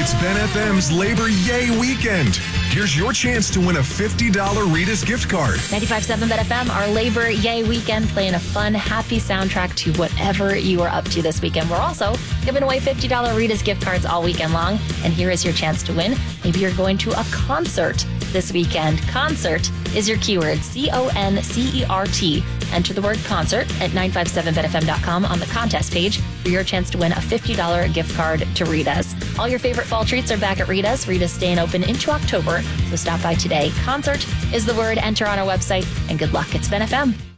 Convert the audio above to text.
It's Ben FM's Labor Yay Weekend. Here's your chance to win a $50 Rita's gift card. 95.7 Ben FM, our Labor Yay Weekend, playing a fun, happy soundtrack to whatever you are up to this weekend. We're also giving away $50 Rita's gift cards all weekend long. And here is your chance to win. Maybe you're going to a concert this weekend. Concert is your keyword, CONCERT. Enter the word concert at 957benfm.com on the contest page for your chance to win a $50 gift card to Rita's. All your favorite fall treats are back at Rita's. Rita's staying open into October, so stop by today. Concert is the word. Enter on our website, and good luck. It's Ben FM.